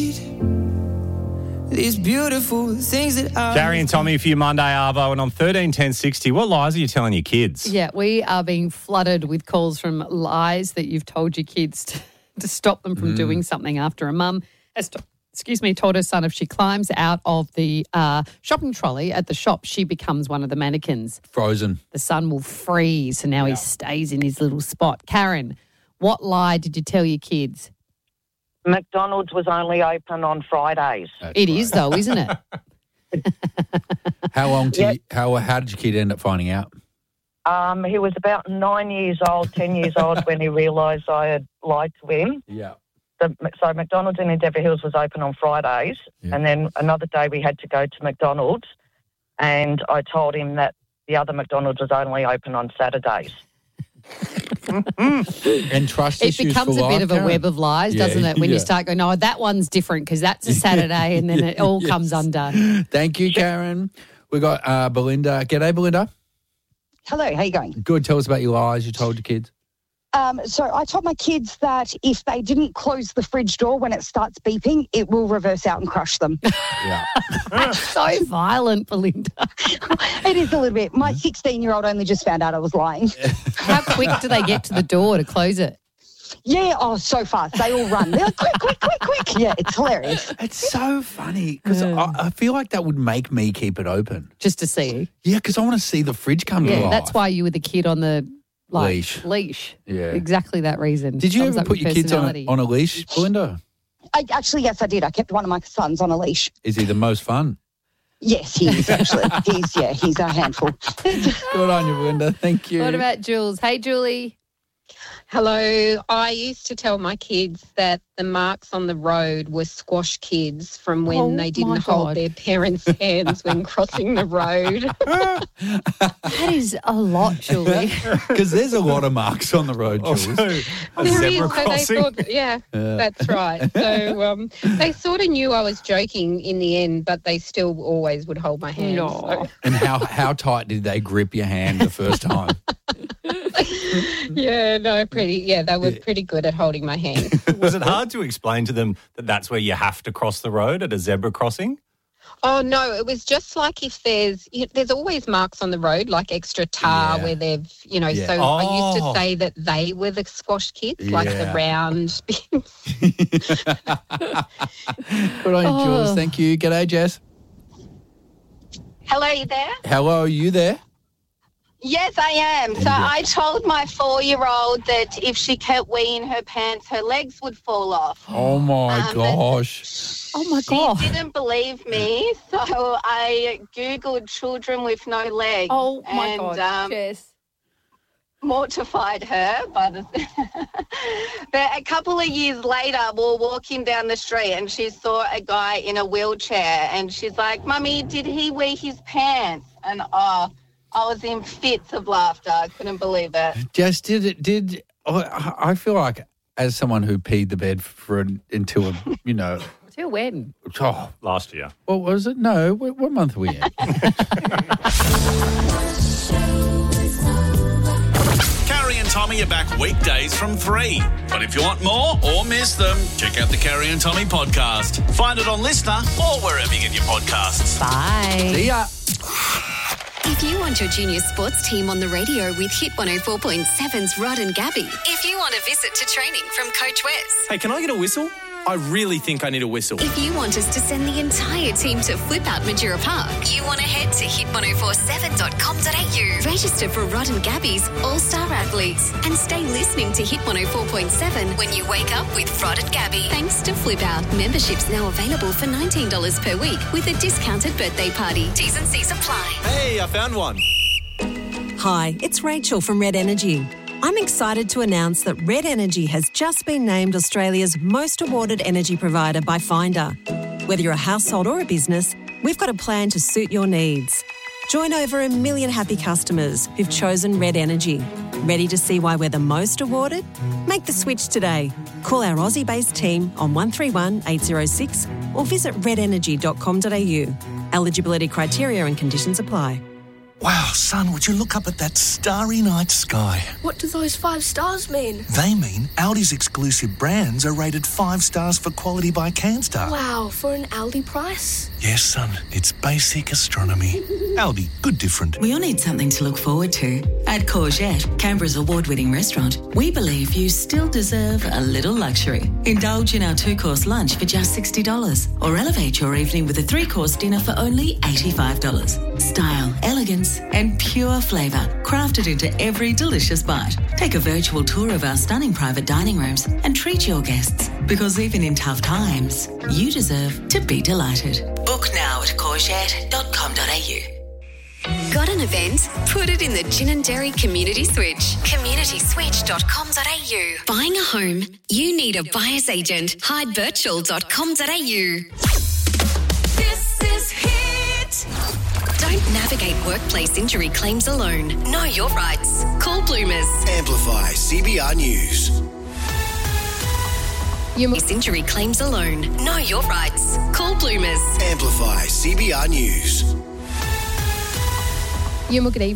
These beautiful things that I... Carrie and Tommy for your Monday Arvo, and on 131060, what lies are you telling your kids? Yeah, we are being flooded with calls from lies that you've told your kids to stop them from doing something after a mum has told her son if she climbs out of the shopping trolley at the shop, she becomes one of the mannequins. Frozen. The son will freeze, so now he stays in his little spot. Karen, what lie did you tell your kids? McDonald's was only open on Fridays. It is though, isn't it? How did your kid end up finding out? He was about 9 years old, 10 years old when he realised I had lied to him. Yeah. So McDonald's in Endeavour Hills was open on Fridays, and then another day we had to go to McDonald's, and I told him that the other McDonald's was only open on Saturdays. And trust It becomes a bit of a web of lies, doesn't it? When you start going, no, that one's different because that's a Saturday, and then it all comes undone. Thank you, Karen. We got Belinda. G'day, Belinda. Hello, how you going? Good. Tell us about your lies you told your kids. So I told my kids that if they didn't close the fridge door when it starts beeping, it will reverse out and crush them. Yeah. So violent, Belinda. It is a little bit. My 16-year-old only just found out I was lying. How quick do they get to the door to close it? Yeah, so fast. They all run. They're like, quick. Yeah, it's hilarious. It's so funny because I feel like that would make me keep it open. Just to see. Yeah, because I want to see the fridge come to life. That's why you were the kid on the leash. Yeah. Exactly that reason. Did you ever put your kids on a leash, Belinda? Yes, I did. I kept one of my sons on a leash. Is he the most fun? Yes, he is actually. He's a handful. Good on you, Belinda. Thank you. What about Jules? Hey, Julie. Hello. I used to tell my kids that the marks on the road were squash kids from when they didn't hold their parents' hands when crossing the road. That is a lot, Julie. Because there's a lot of marks on the road, Jules. A zebra crossing. That's right. So they sort of knew I was joking in the end, but they still always would hold my hand. So. And how tight did they grip your hand the first time? They were pretty good at holding my hand. Was it hard to explain to them that that's where you have to cross the road at a zebra crossing? Oh, no, it was just like if there's always marks on the road, like extra tar where they've, so I used to say that they were the squash kids, like the round bits. Good on you, Jules. Thank you. G'day, Jess. Hello, you there? Hello, are you there? Yes, I am. So I told my 4-year-old that if she kept weeing her pants, her legs would fall off. Oh, my gosh. Oh, my God. She didn't believe me, so I Googled children with no legs. Oh, my God, Jess. Mortified her. But a couple of years later, we were walking down the street and she saw a guy in a wheelchair and she's like, Mummy, did he wee his pants? And I was in fits of laughter. I couldn't believe it. Jess, I feel like as someone who peed the bed until, Till when? Oh, last year. What was it? No, what month are we in? Carrie and Tommy are back weekdays from 3. But if you want more or miss them, check out the Carrie and Tommy podcast. Find it on Listener or wherever you get your podcasts. Bye. See ya. If you want your junior sports team on the radio with Hit 104.7's Rod and Gabby. If you want a visit to training from Coach Wes. Hey, can I get a whistle? I really think I need a whistle. If you want us to send the entire team to Flip Out Majura Park, you want to head to hit1047.com.au. Register for Rod and Gabby's All-Star Athletes and stay listening to Hit 104.7 when you wake up with Rod and Gabby. Thanks to Flip Out. Memberships now available for $19 per week with a discounted birthday party. T's and C's apply. Hey, I found one. Hi, it's Rachel from Red Energy. I'm excited to announce that Red Energy has just been named Australia's most awarded energy provider by Finder. Whether you're a household or a business, we've got a plan to suit your needs. Join over 1 million happy customers who've chosen Red Energy. Ready to see why we're the most awarded? Make the switch today. Call our Aussie-based team on 131 806 or visit redenergy.com.au. Eligibility criteria and conditions apply. Wow, son, would you look up at that starry night sky? What do those 5 stars mean? They mean Aldi's exclusive brands are rated 5 stars for quality by CanStar. Wow, for an Aldi price? Yes, son, it's basic astronomy. Aldi, good different. We all need something to look forward to. At Courgette, Canberra's award-winning restaurant, we believe you still deserve a little luxury. Indulge in our 2-course lunch for just $60 or elevate your evening with a 3-course dinner for only $85. Style, elegance and pure flavour crafted into every delicious bite. Take a virtual tour of our stunning private dining rooms and treat your guests, because even in tough times, you deserve to be delighted. Book now at courgette.com.au. Got an event? Put it in the Gin and Dairy Community Switch. CommunitySwitch.com.au. Buying a home? You need a buyer's agent. HydeVirtual.com.au. This is Hit. Don't navigate workplace injury claims alone. Know your rights. Call Bloomers. Amplify CBR News. Injury claims alone. Know your rights. Call Bloomers. Amplify CBR News. Good evening.